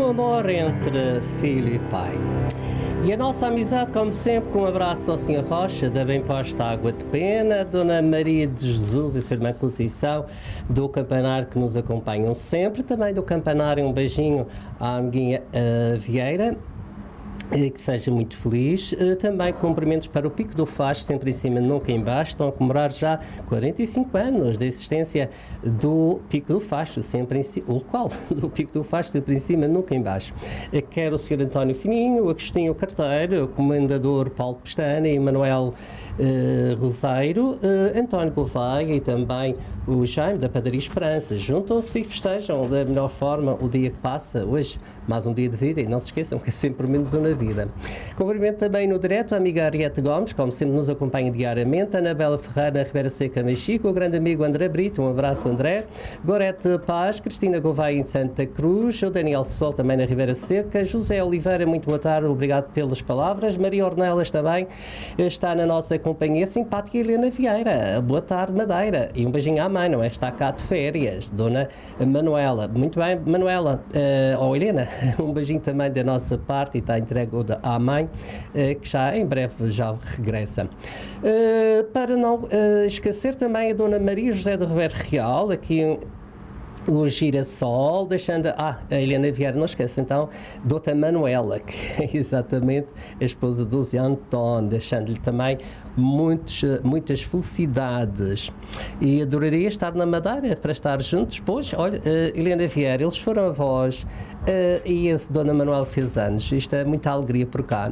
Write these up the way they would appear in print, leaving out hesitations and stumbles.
do amor entre filho e pai. E a nossa amizade, como sempre, com um abraço ao Sr. Rocha, da Bem Posta Água de Pena, Dona Maria de Jesus e Sra. Irmã Conceição, do Campanário, que nos acompanham sempre, também do Campanário, um beijinho à amiguinha Vieira. Que seja muito feliz. Também cumprimentos para o Pico do Facho, sempre em cima, nunca em baixo. Estão a comemorar já 45 anos da existência do Pico do Facho, sempre em cima, o local do Pico do Facho, sempre em cima, nunca em baixo. Quero o Sr. António Fininho, o Agostinho Carteiro, o Comendador Paulo Pestana e Manuel Roseiro, António Gouveia e também o Jaime da Padaria Esperança. Juntam-se e festejam da melhor forma o dia que passa. Hoje, mais um dia de vida, e não se esqueçam que é sempre menos um na vida. Cumprimento também no direto a amiga Ariete Gomes, como sempre nos acompanha diariamente, Anabela Ferreira, Ribeira Seca, Mexico, o grande amigo André Brito, um abraço André, Gorete Paz, Cristina Gouveia em Santa Cruz, o Daniel Sol também na Ribeira Seca, José Oliveira, muito boa tarde, obrigado pelas palavras, Maria Ornelas também está na nossa companhia, simpática Helena Vieira, boa tarde Madeira, e um beijinho à mãe, não é? Está cá de férias, Dona Manuela, muito bem, Manuela, ou Helena, um beijinho também da nossa parte e está entregue à mãe, que já em breve já regressa. Para não esquecer também a Dona Maria José do Ribeiro Real, aqui o Girassol, deixando... a Helena Vieira, não esquece então, Dota Manuela, que é exatamente a esposa do Zé António, deixando-lhe também muitas felicidades. E adoraria estar na Madeira para estar juntos. Pois, olha, Helena Vieira, eles foram avós e esse Dona Manuela fez anos. Isto é muita alegria por cá,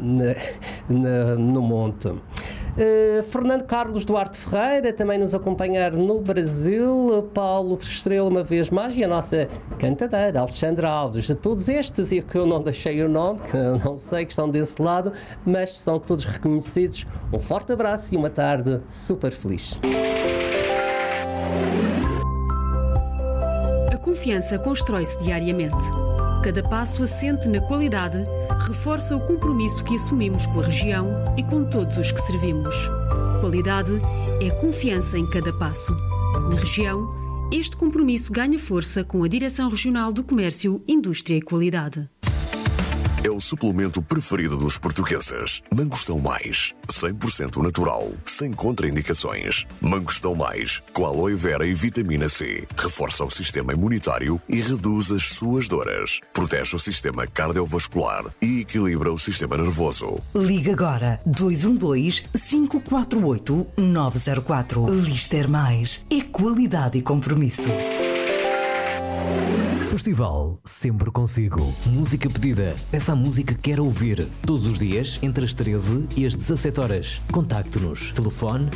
no monte. Fernando Carlos Duarte Ferreira também nos acompanhar no Brasil, Paulo Estrela uma vez mais e a nossa cantadeira Alexandra Alves, a todos estes e que eu não deixei o nome, que eu não sei que estão desse lado, mas são todos reconhecidos. Um forte abraço e uma tarde super feliz. A confiança constrói-se diariamente. Cada passo assente na qualidade, reforça o compromisso que assumimos com a região e com todos os que servimos. Qualidade é confiança em cada passo. Na região, este compromisso ganha força com a Direção Regional do Comércio, Indústria e Qualidade. É o suplemento preferido dos portugueses. Mangostão Mais, 100% natural, sem contraindicações. Mangostão Mais, com aloe vera e vitamina C. Reforça o sistema imunitário e reduz as suas dores. Protege o sistema cardiovascular e equilibra o sistema nervoso. Liga agora 212-548-904. Lister Mais. É qualidade e compromisso. Festival Sempre Consigo. Música pedida. Peça a música que quer ouvir. Todos os dias, entre as 13 e as 17 horas. Contacte-nos. Telefone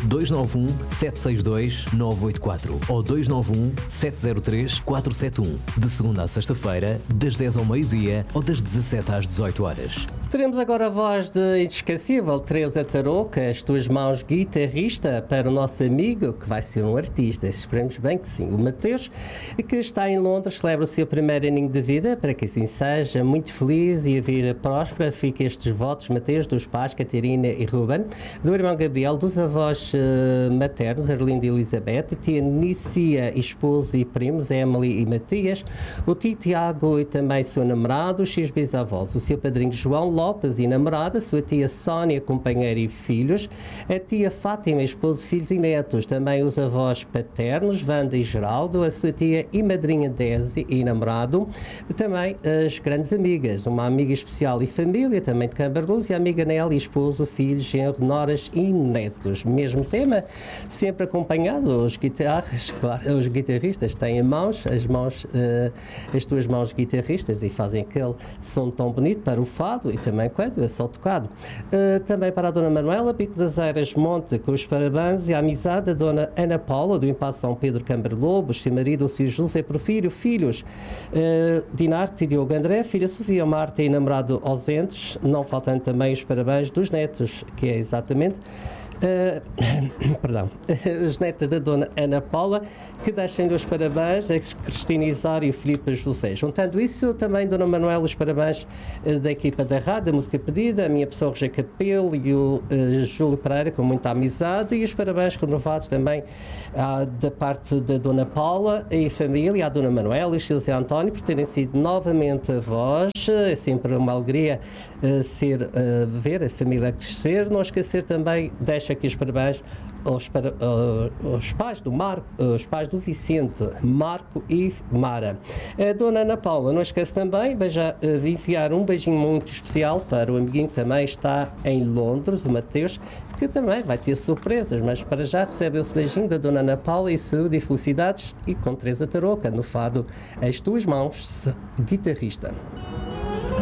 291-762-984 ou 291-703-471. De segunda à sexta-feira, das 10 ao meio-dia ou das 17 às 18 horas. Teremos agora a voz de inesquecível Teresa Tarouca, as tuas mãos guitarrista, para o nosso amigo, que vai ser um artista, esperemos bem que sim, o Mateus, que está em Londres, celebra o seu primeiro aninho de vida, para que assim seja, muito feliz e a vida próspera. Fica estes votos, Mateus, dos pais Catarina e Ruben, do irmão Gabriel, dos avós maternos, Arlindo e Elizabeth, tia Nícia, esposo e primos, Emily e Matias, o tio Tiago e também seu namorado, os seus bisavós, o seu padrinho João Lopes e namorada, sua tia Sónia, companheira e filhos, a tia Fátima, esposo, filhos e netos, também os avós paternos, Wanda e Geraldo, a sua tia e madrinha Desi e namorado, também as grandes amigas, uma amiga especial e família, também de Cambarluz, e a amiga Nelly, esposo, filhos, genro, noras e netos. Mesmo tema, sempre acompanhado, os guitarras, claro, os guitarristas têm as tuas mãos guitarristas e fazem aquele som tão bonito para o fado e também quando é só tocado. Também para a Dona Manuela, Pico das Eiras Monte, com os parabéns e a amizade da Dona Ana Paula, do Impasse São Pedro Cambarlobo, seu marido, o seu José Porfírio, filhos, Dinarte e Diogo André, filha Sofia Marta e namorado ausentes, não faltando também os parabéns dos netos, que é exatamente Perdão, os netos da Dona Ana Paula, que deixem os parabéns a Cristina Isário e Filipe José. Juntando isso, também Dona Manuela, os parabéns da equipa da rádio, da Música Pedida, a minha pessoa, Roger Capelo e o Júlio Pereira, com muita amizade, e os parabéns renovados também da parte da Dona Paula e família, à Dona Manuela e o Silvio António, por terem sido novamente avós. É sempre uma alegria ver a família crescer. Não esquecer também, deixo aqui os parabéns aos pais do Marco, os pais do Vicente, Marco e Mara. A Dona Ana Paula, não esquece também, de enviar um beijinho muito especial para o amiguinho que também está em Londres, o Mateus, que também vai ter surpresas, mas para já recebe esse beijinho da Dona Ana Paula e saúde e felicidades, e com Teresa Tarouca no fado As Tuas Mãos, guitarrista.